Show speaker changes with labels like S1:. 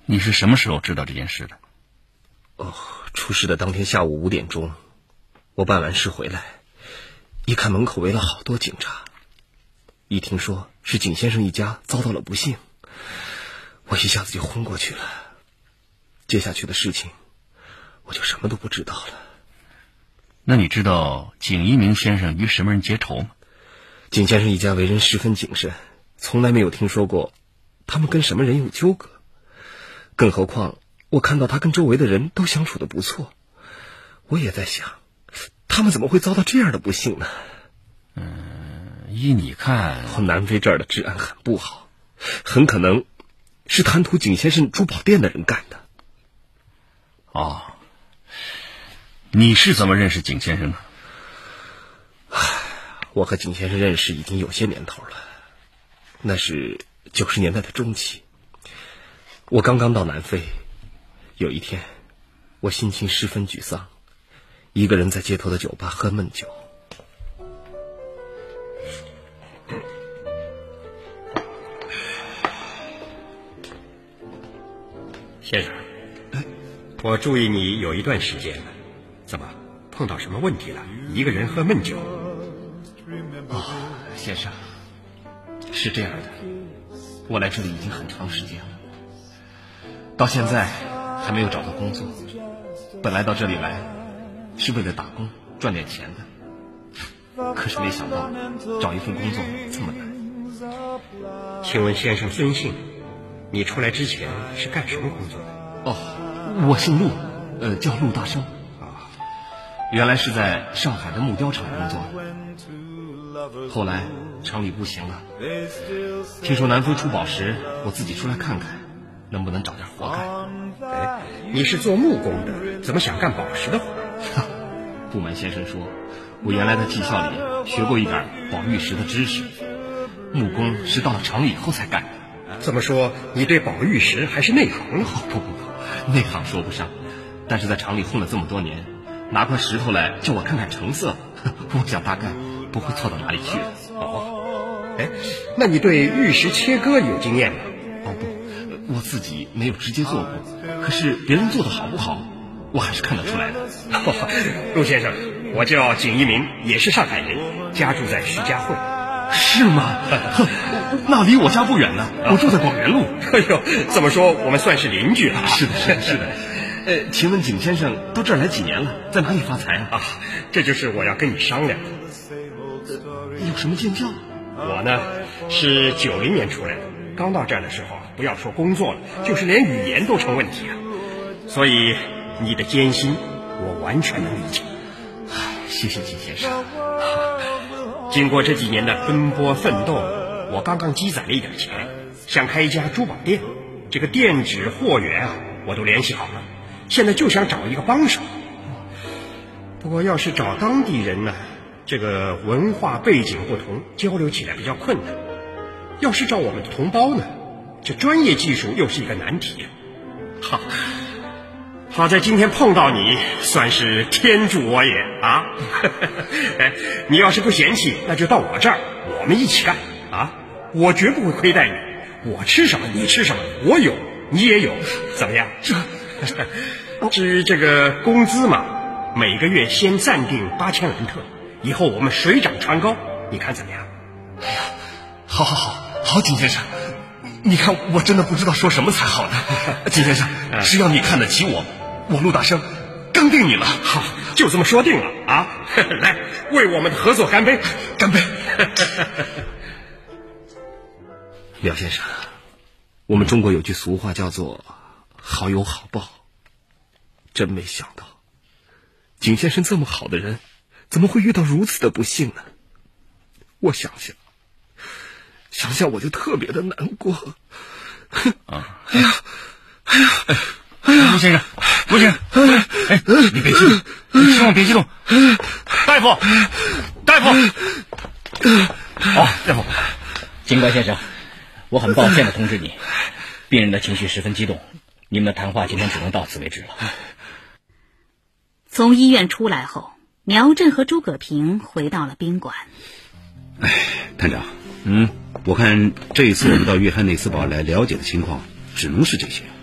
S1: 你是什么时候知道这件事的？
S2: 出事的当天下午5点钟，我办完事回来，一看门口围了好多警察，一听说是景先生一家遭到了不幸，我一下子就昏过去了。接下去的事情，我就什么都不知道了。
S1: 那你知道景一鸣先生与什么人结仇吗？
S2: 景先生一家为人十分谨慎，从来没有听说过他们跟什么人有纠葛，更何况我看到他跟周围的人都相处得不错，我也在想，他们怎么会遭到这样的不幸呢？
S1: 依你看，
S2: 南非这儿的治安很不好，很可能是贪图景先生珠宝店的人干的。
S1: 你是怎么认识景先生的？
S2: 我和景先生认识已经有些年头了，那是90年代的中期。我刚刚到南非，有一天我心情十分沮丧，一个人在街头的酒吧喝闷酒。
S3: 先生，我注意你有一段时间了，怎么碰到什么问题了？一个人喝闷酒？
S2: 先生，是这样的，我来这里已经很长时间了，到现在还没有找到工作。本来到这里来是为了打工赚点钱的，可是没想到找一份工作这么难。
S3: 请问先生孙姓？你出来之前是干什么工作的？
S2: 我姓陆，叫陆大生。原来是在上海的木雕厂工作，后来厂里不行了，听说南非出宝石，我自己出来看看能不能找点活干。
S3: 你是做木工的，怎么想干宝石的活？
S2: 不瞒先生说，我原来在技校里学过一点宝玉石的知识，木工是到了厂里以后才干的。
S3: 这么说，你对宝玉石还是内行呢？
S2: 不，内行说不上，但是在厂里混了这么多年，拿块石头来叫我看看成色，我想大概不会错到哪里去的。
S3: 那你对玉石切割有经验吗？
S2: 不，我自己没有直接做过，可是别人做的好不好，我还是看得出来的。
S3: 陆先生，我叫景一鸣，也是上海人，家住在徐家汇。
S2: 是吗？那离我家不远呢，我住在广元路。
S3: 这么说我们算是邻居了。
S2: 是的。请问景先生到这儿来几年了，在哪里发财啊？
S3: 这就是我要跟你商量的。
S2: 有什么见教？
S3: 我呢是90年出来的，刚到这儿的时候，不要说工作了，就是连语言都成问题了。所以你的艰辛我完全能理解。
S2: 谢谢景先生。
S3: 经过这几年的奔波奋斗，我刚刚积攒了一点钱，想开一家珠宝店。这个店址货源我都联系好了，现在就想找一个帮手。不过要是找当地人呢，这个文化背景不同，交流起来比较困难。要是找我们的同胞呢，这专业技术又是一个难题。好在今天碰到你，算是天助我也啊！你要是不嫌弃，那就到我这儿，我们一起干啊！我绝不会亏待你，我吃什么你吃什么，我有你也有，怎么样？至于这个工资嘛，每个月先暂定8000兰特，以后我们水涨船高，你看怎么样？
S2: 好，景先生，你看我真的不知道说什么才好呢。景先生，只要你看得起我陆大生刚定你了。
S3: 好，就这么说定了啊！来，为我们的合作干杯！
S2: 干杯！廖先生，我们中国有句俗话叫做好有好報，真没想到景先生这么好的人，怎么会遇到如此的不幸呢？我想想我就特别的难过。
S1: 陆先生，你别激动，你千万别激动。大夫，大夫，
S4: 警官先生，我很抱歉的通知你，病人的情绪十分激动，你们的谈话今天只能到此为止了。
S5: 从医院出来后，苗振和诸葛平回到了宾馆。
S6: 探长，我看这一次我们到约翰内斯堡来了解的情况，只能是这些。